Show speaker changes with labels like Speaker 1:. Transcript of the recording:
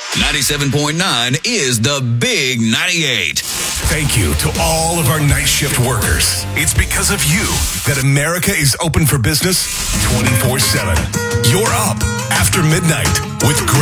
Speaker 1: 97.9 is the Big 98.
Speaker 2: Thank you to all of our night shift workers. It's because of you that America is open for business 24/7. You're up after midnight with great